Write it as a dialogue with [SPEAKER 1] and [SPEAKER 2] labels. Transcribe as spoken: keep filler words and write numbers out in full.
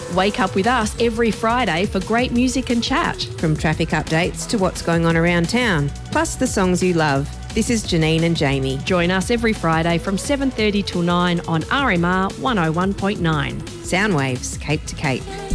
[SPEAKER 1] Wake up with us every Friday for great music and chat.
[SPEAKER 2] From traffic updates to what's going on around town, plus the songs you love. This is Janine and Jamie.
[SPEAKER 1] Join us every Friday from seven thirty till nine on R M R one oh one point nine.
[SPEAKER 2] Sound waves, cape to cape.